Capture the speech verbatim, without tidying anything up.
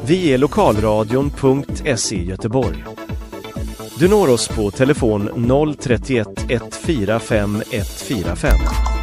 Vi är lokalradion punkt se Göteborg. Du når oss på telefon noll tre ett ett fyra fem ett fyra fem.